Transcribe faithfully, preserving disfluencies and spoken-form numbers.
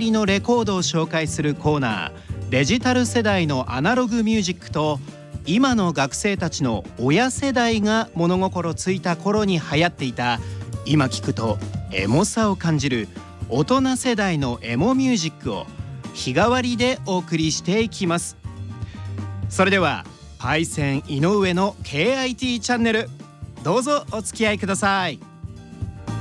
りのレコードを紹介するコーナー、デジタル世代のアナログミュージックと、今の学生たちの親世代が物心ついた頃に流行っていた、今聞くとエモさを感じる大人世代のエモミュージックを日替わりでお送りしていきます。それではパイセン井上の ケーアイティー チャンネル、どうぞお付き合いください。